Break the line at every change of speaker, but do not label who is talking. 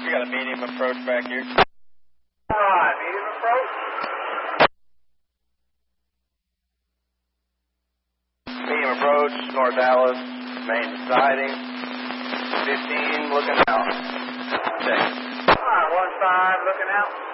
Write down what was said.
you got a medium approach back here.
Alright, medium approach.
Medium approach, North Dallas, main siding. 15, looking out. Check.
Alright, 1-5, looking out.